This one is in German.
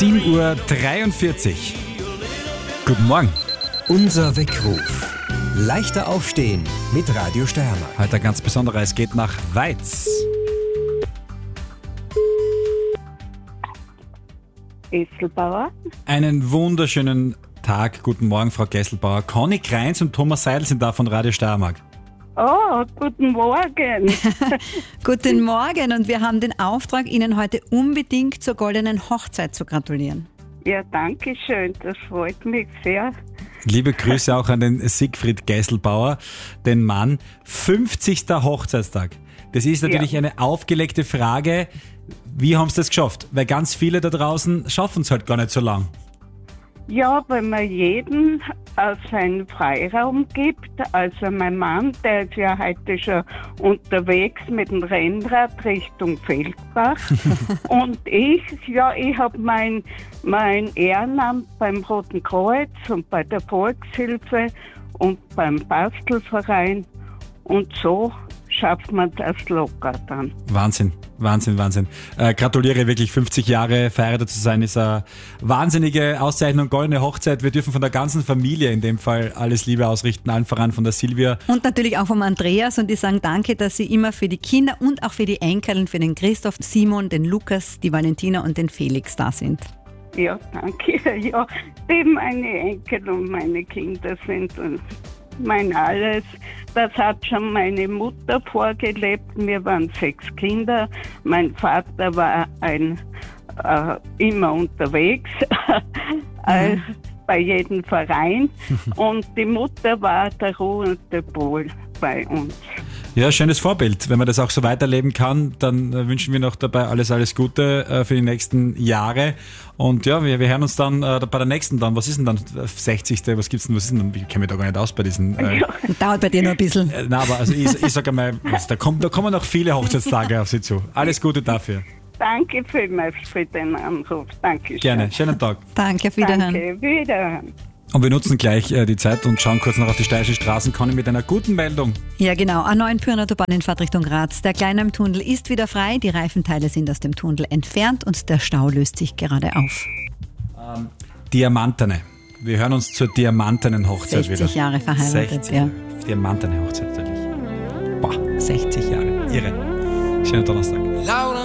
7:43 Uhr. Guten Morgen. Unser Weckruf. Leichter aufstehen mit Radio Steiermark. Heute ein ganz besonderer, es geht nach Weiz. Gesselbauer. Einen wunderschönen Tag, guten Morgen, Frau Gesselbauer. Conny Kreins und Thomas Seidel sind da von Radio Steiermark. Oh, guten Morgen. Guten Morgen und wir haben den Auftrag, Ihnen heute unbedingt zur goldenen Hochzeit zu gratulieren. Ja, danke schön, das freut mich sehr. Liebe Grüße auch an den Siegfried Gesselbauer, den Mann. 50. Hochzeitstag. Das ist natürlich eine aufgelegte Frage. Wie haben Sie das geschafft? Weil ganz viele da draußen schaffen es halt gar nicht so lang. Ja, weil man jeden seinen Freiraum gibt. Also mein Mann, der ist ja heute schon unterwegs mit dem Rennrad Richtung Feldbach. Und ich habe mein Ehrenamt beim Roten Kreuz und bei der Volkshilfe und beim Bastelverein. Und so schafft man das locker dann. Wahnsinn. Gratuliere wirklich, 50 Jahre verheiratet zu sein, ist eine wahnsinnige Auszeichnung, goldene Hochzeit. Wir dürfen von der ganzen Familie in dem Fall alles Liebe ausrichten, allen voran von der Silvia. Und natürlich auch vom Andreas, und die sagen danke, dass sie immer für die Kinder und auch für die Enkeln, für den Christoph, Simon, den Lukas, die Valentina und den Felix da sind. Ja, danke. Ja, die meine Enkel und meine Kinder sind und mein Alles. Das hat schon meine Mutter vorgelebt. Wir waren 6 Kinder. Mein Vater war immer unterwegs, bei jedem Verein. Und die Mutter war der ruhende Pol bei uns. Ja, schönes Vorbild. Wenn man das auch so weiterleben kann, dann wünschen wir noch dabei alles Gute für die nächsten Jahre. Und ja, wir hören uns dann bei der nächsten dann. Was ist denn dann 60. Was ist denn dann? Ich kenne mich da gar nicht aus bei diesen... Dauert bei dir noch ein bisschen. Nein, aber also ich sage einmal, da kommen noch viele Hochzeitstage auf Sie zu. Alles Gute dafür. Danke vielmals für den Anruf. Danke. Gerne. Schönen Tag. Danke, auf Wiederhören. Danke, Wiederhören. Und wir nutzen gleich die Zeit und schauen kurz noch auf die steirischen Straßen. Conny mit einer guten Meldung. Ja, genau. A9 Pyreneeautobahn in Fahrtrichtung Graz. Der Gleinem-Tunnel ist wieder frei. Die Reifenteile sind aus dem Tunnel entfernt und der Stau löst sich gerade auf. Diamantene. Wir hören uns zur Diamantenen Hochzeit 60 wieder. Jahre verheiratet, 60 ja. Diamantene Hochzeit, wirklich. Boah, 60 Jahre. Irre. Schönen Donnerstag.